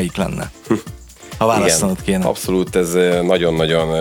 melyik lenne? Ha választanod kéne. Abszolút, ez nagyon-nagyon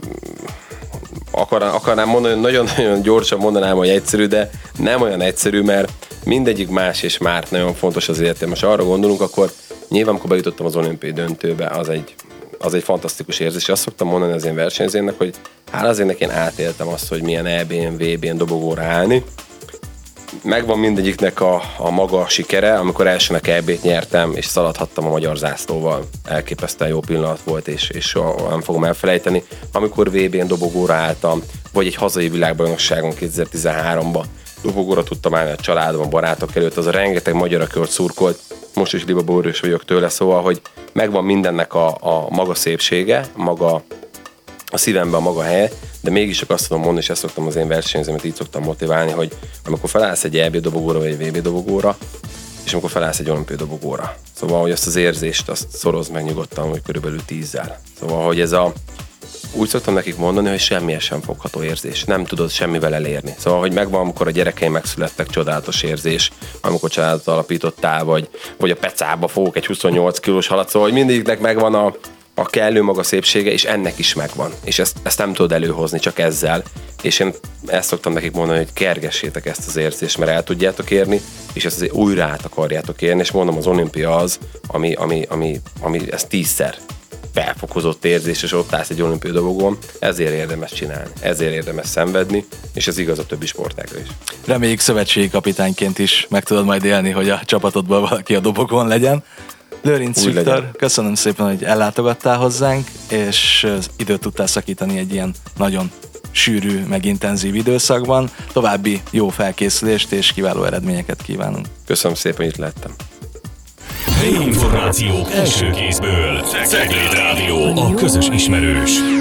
akarnám mondani, nagyon-nagyon gyorsan mondanám, hogy egyszerű, de nem olyan egyszerű, mert mindegyik más és már nagyon fontos az életem. Most arra gondolunk, akkor nyilván, amikor bejutottam az olimpiai döntőbe, az egy fantasztikus érzés. És azt szoktam mondani az én versenyzőnek, hogy hála azért én átéltem azt, hogy milyen EB-n, VB-n dobogóra állni. Megvan mindegyiknek a maga sikere, amikor elsőnek EB-t nyertem, és szaladhattam a magyar zászlóval. Elképesztően jó pillanat volt, és nem fogom elfelejteni. Amikor VB-n dobogóra álltam, vagy egy hazai világbajnokságon 2013-ban dobogóra tudtam állni a családom, a barátok előtt, az a rengeteg magyar, aki ott szurkolt, most is libaborús vagyok tőle, szóval, hogy megvan mindennek a maga szépsége, a szívemben a maga helye, de mégis csak azt tudom mondani, és ezt szoktam az én versenyzőmet így szoktam motiválni, hogy amikor felállsz egy EB dobogóra, vagy egy VB dobogóra, és amikor felállsz egy olimpiai dobogóra. Szóval, hogy azt az érzést, azt szorozd meg nyugodtan, hogy körülbelül 10-zel. Szóval, hogy ez úgy szoktam nekik mondani, hogy semmihez sem fogható érzés. Nem tudod semmivel elérni. Szóval, hogy megvan, amikor a gyerekeim megszülettek, csodálatos érzés, amikor családot alapítottál, vagy a pecába fogok egy 28 kilós halat, szóval, hogy mindegyiknek megvan a kellő maga szépsége, és ennek is megvan. És ezt nem tudod előhozni, csak ezzel. És én ezt szoktam nekik mondani, hogy kergessétek ezt az érzést, mert el tudjátok érni, és ezt azért újra át akarjátok érni, és mondom, az olimpia az, ami ez 10-szer felfokozott érzés, és ott állsz egy olimpiai dobogón, ezért érdemes csinálni, ezért érdemes szenvedni, és ez igaz a többi sportágra is. Reméljük szövetségi kapitányként is meg tudod majd élni, hogy a csapatodban valaki a dobogón legyen. Lőrinc Viktor, köszönöm szépen, hogy ellátogattál hozzánk, és időt tudtál szakítani egy ilyen nagyon sűrű, meg intenzív időszakban. További jó felkészülést és kiváló eredményeket kívánunk. Köszönöm szépen, hogy itt lettem. Információk első kézből. Cegléd Rádió, a közös ismerős.